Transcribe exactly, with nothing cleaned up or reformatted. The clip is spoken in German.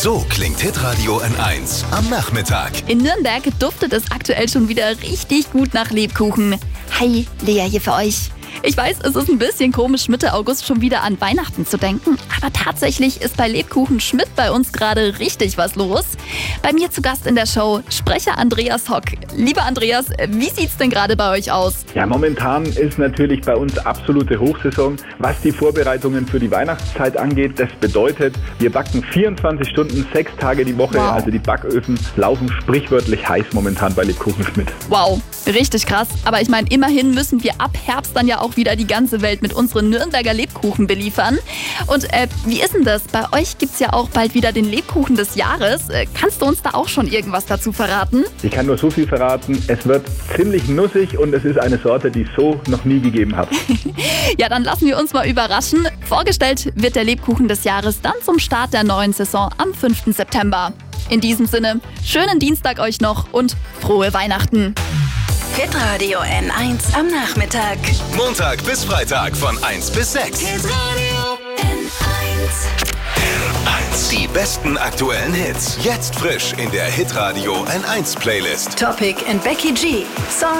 So klingt Hitradio N eins am Nachmittag. In Nürnberg duftet es aktuell schon wieder richtig gut nach Lebkuchen. Hi, Lea hier für euch. Ich weiß, es ist ein bisschen komisch, Mitte August schon wieder an Weihnachten zu denken, aber tatsächlich ist bei Lebkuchen Schmidt bei uns gerade richtig was los. Bei mir zu Gast in der Show Sprecher Andreas Hock. Lieber Andreas, wie sieht's denn gerade bei euch aus? Ja, momentan ist natürlich bei uns absolute Hochsaison, was die Vorbereitungen für die Weihnachtszeit angeht. Das bedeutet, wir backen vierundzwanzig Stunden, sechs Tage die Woche. Wow. Also die Backöfen laufen sprichwörtlich heiß momentan bei Lebkuchen Schmidt. Wow, richtig krass. Aber ich meine, immerhin müssen wir ab Herbst dann ja auch wieder die ganze Welt mit unseren Nürnberger Lebkuchen beliefern. Und äh, wie ist denn das? Bei euch gibt's ja auch bald wieder den Lebkuchen des Jahres. Äh, kannst du uns da auch schon irgendwas dazu verraten? Ich kann nur so viel verraten, es wird ziemlich nussig und es ist eine Sorte, die es so noch nie gegeben hat. Ja, dann lassen wir uns mal überraschen. Vorgestellt wird der Lebkuchen des Jahres dann zum Start der neuen Saison am fünften September. In diesem Sinne, schönen Dienstag euch noch und frohe Weihnachten. Hitradio N eins am Nachmittag. Montag bis Freitag von eins bis sechs. Hitradio N eins. N eins. Die besten aktuellen Hits. Jetzt frisch in der Hitradio N eins Playlist. Topic and Becky G. Song